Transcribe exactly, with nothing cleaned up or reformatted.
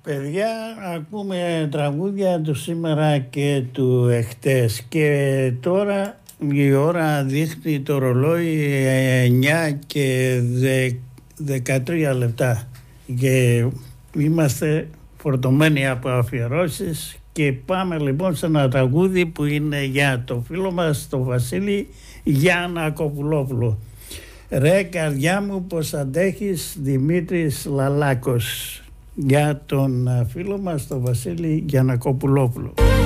Παιδιά, ακούμε τραγούδια του σήμερα και του εχθές και τώρα η ώρα δείχνει το ρολόι εννιά και δεκατρία λεπτά και είμαστε φορτωμένοι από αφιερώσεις και πάμε λοιπόν σε ένα τραγούδι που είναι για το φίλο μας τον Βασίλη Γιάννα Κοπουλόπουλο. Ρε καρδιά μου πως αντέχεις, Δημήτρης Λαλάκος, για τον φίλο μας τον Βασίλη Γιαννακοπουλόπουλο.